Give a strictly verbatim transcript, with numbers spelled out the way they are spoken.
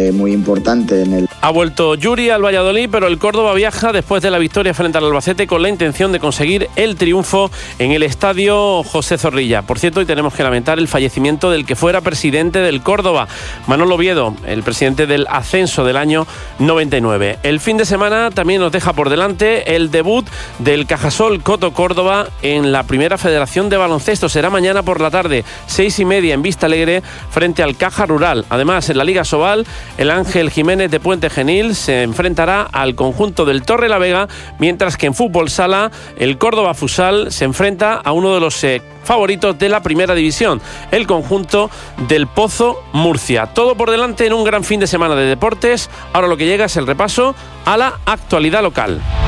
eh, muy importante en el... Ha vuelto Yuri al Valladolid, pero el Córdoba viaja después de la victoria frente al Albacete con la intención de conseguir el triunfo en el estadio José Zorrilla. Por cierto, hoy tenemos que lamentar el fallecimiento del que fuera presidente del Córdoba, Manolo Oviedo, el presidente del ascenso del año noventa y nueve. El fin de semana también nos deja por delante el debut del Cajasol Coto Córdoba en la Primera Federación de Baloncesto. Será mañana por la tarde, seis y media en Vista Alegre, frente al Caja Rural. Además, en la Liga Sobal, el Ángel Jiménez de Puente Genil se enfrentará al conjunto del Torre la Vega, mientras que en fútbol sala el Córdoba Futsal se enfrenta a uno de los eh, favoritos de la primera división, el conjunto del Pozo Murcia. Todo por delante en un gran fin de semana de deportes. Ahora lo que llega es el repaso a la actualidad local.